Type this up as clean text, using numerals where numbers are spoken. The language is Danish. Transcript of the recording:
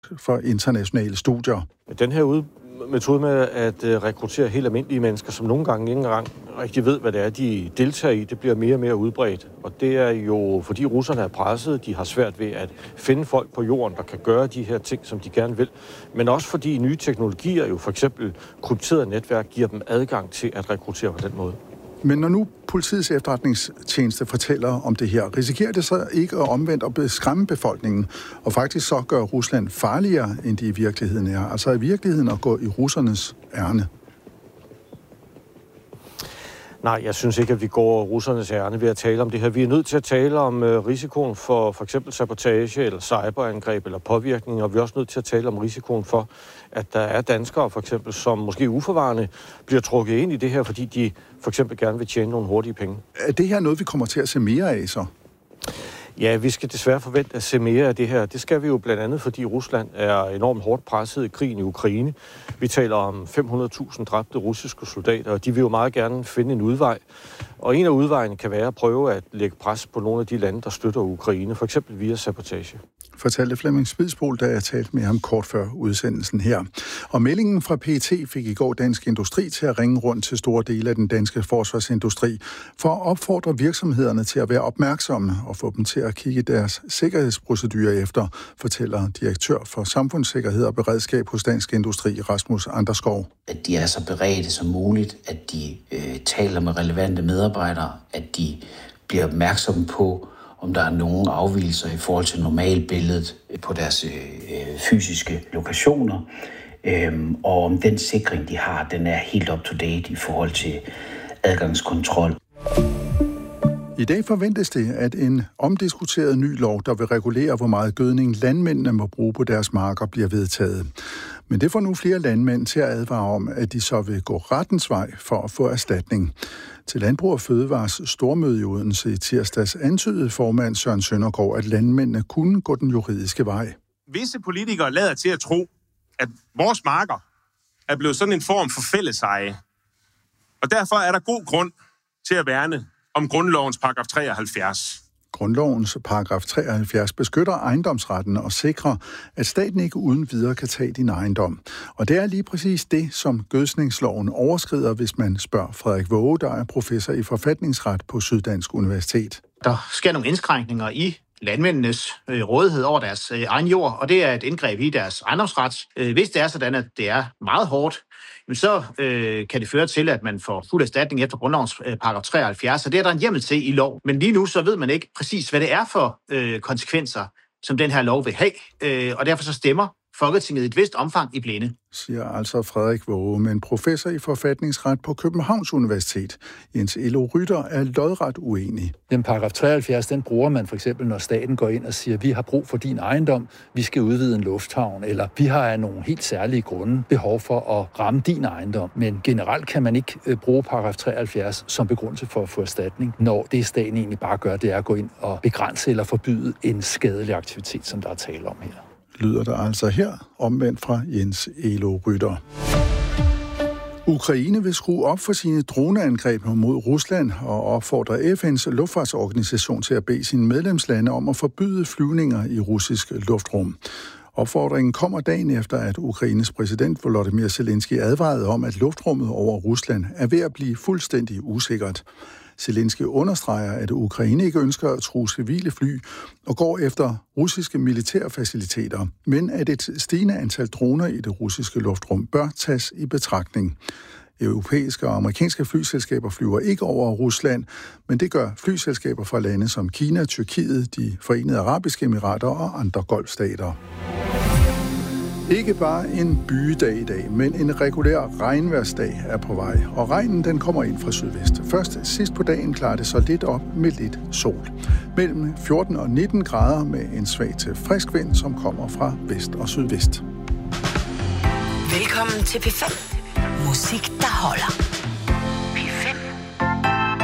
for internationale studier. Den her metode med at rekruttere helt almindelige mennesker, som nogle gange ikke engang rigtig ved, hvad det er, de deltager i, det bliver mere og mere udbredt. Og det er jo, fordi russerne er presset, de har svært ved at finde folk på jorden, der kan gøre de her ting, som de gerne vil. Men også fordi nye teknologier, jo for eksempel krypteret netværk, giver dem adgang til at rekruttere på den måde. Men når nu politiets efterretningstjeneste fortæller om det her, risikerer det så ikke at omvendt at skræmme befolkningen, og faktisk så gøre Rusland farligere, end de i virkeligheden er? Altså i virkeligheden at gå i russernes ærne? Nej, jeg synes ikke, at vi går russernes ærne ved at tale om det her. Vi er nødt til at tale om risikoen for eksempel sabotage eller cyberangreb eller påvirkning, og vi er også nødt til at tale om risikoen for, at der er danskere for eksempel, som måske uforvarende bliver trukket ind i det her, fordi de for eksempel gerne vil tjene nogle hurtige penge. Er det her noget, vi kommer til at se mere af så? Ja, vi skal desværre forvente at se mere af det her. Det skal vi jo blandt andet, fordi Rusland er enormt hårdt presset i krigen i Ukraine. Vi taler om 500.000 dræbte russiske soldater, og de vil jo meget gerne finde en udvej. Og en af udvejene kan være at prøve at lægge pres på nogle af de lande, der støtter Ukraine, for eksempel via sabotage. Fortalte Flemming Spidsbol, da jeg talte med ham kort før udsendelsen her. Og meldingen fra PET fik i går Dansk Industri til at ringe rundt til store dele af den danske forsvarsindustri for at opfordre virksomhederne til at være opmærksomme og få dem til at kigge deres sikkerhedsprocedurer efter, fortæller direktør for samfundssikkerhed og beredskab hos Dansk Industri, Rasmus Anderskov. At de er så beredte som muligt, at de taler med relevante medarbejdere, at de bliver opmærksomme på, om der er nogen afvigelser i forhold til normalbilledet på deres fysiske lokationer, og om den sikring, de har, den er helt up to date i forhold til adgangskontrol. I dag forventes det, at en omdiskuteret ny lov, der vil regulere, hvor meget gødning landmændene må bruge på deres marker, bliver vedtaget. Men det får nu flere landmænd til at advare om, at de så vil gå rettens vej for at få erstatning. Til Landbrug og Fødevares stormøde i Odense i tirsdags antydede formand Søren Søndergaard, at landmændene kunne gå den juridiske vej. Visse politikere lader til at tro, at vores marker er blevet sådan en form for fælleseje. Og derfor er der god grund til at værne om grundlovens paragraf 73. Grundlovens paragraf 73 beskytter ejendomsretten og sikrer, at staten ikke uden videre kan tage din ejendom. Og det er lige præcis det, som gødsningsloven overskrider, hvis man spørger Frederik Waage, der er professor i forfatningsret på Syddansk Universitet. Der sker nogle indskrænkninger i landmændenes rådighed over deres egen jord, og det er et indgreb i deres ejendomsret. Hvis det er sådan, at det er meget hårdt, så kan det føre til, at man får fuld erstatning efter grundlovens paragraf 73, og det er der en hjemmel til i lov. Men lige nu så ved man ikke præcis, hvad det er for konsekvenser, som den her lov vil have, og derfor så stemmer Folketinget i et vist omfang i blinde. Siger altså Frederik Waage, men professor i forfatningsret på Københavns Universitet. Jens Elo Rytter er lodret uenig. Den paragraf 73, den bruger man for eksempel, når staten går ind og siger, vi har brug for din ejendom, vi skal udvide en lufthavn, eller vi har af nogle helt særlige grunde behov for at ramme din ejendom. Men generelt kan man ikke bruge paragraf 73 som begrundelse for at få erstatning, når det staten egentlig bare gør, det er at gå ind og begrænse eller forbyde en skadelig aktivitet, som der er tale om her. Lyder der altså her, omvendt fra Jens Elo Rytter. Ukraine vil skrue op for sine droneangreb mod Rusland og opfordrer FN's luftfartsorganisation til at bede sine medlemslande om at forbyde flyvninger i russisk luftrum. Opfordringen kommer dagen efter, at Ukraines præsident Volodymyr Zelensky advarede om, at luftrummet over Rusland er ved at blive fuldstændig usikkert. Zelensky understreger, at Ukraine ikke ønsker at true civile fly og går efter russiske militærfaciliteter, men at et stigende antal droner i det russiske luftrum bør tages i betragtning. Europæiske og amerikanske flyselskaber flyver ikke over Rusland, men det gør flyselskaber fra lande som Kina, Tyrkiet, de Forenede Arabiske Emirater og andre golfstater. Ikke bare en byedag i dag, men en regulær regnværsdag er på vej, og regnen den kommer ind fra sydvest. Først sidst på dagen klarer det så lidt op med lidt sol. Mellem 14 og 19 grader med en svag til frisk vind, som kommer fra vest og sydvest. Velkommen til P5. Musik, der holder.